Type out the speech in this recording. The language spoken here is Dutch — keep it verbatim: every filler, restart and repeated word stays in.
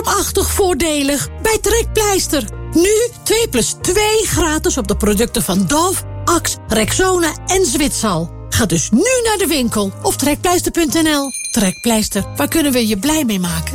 Achtig voordelig bij Trekpleister. Nu twee plus twee gratis op de producten van Dove, Axe, Rexona en Zwitsal. Ga dus nu naar de winkel of trekpleister punt n l. Trekpleister, waar kunnen we je blij mee maken?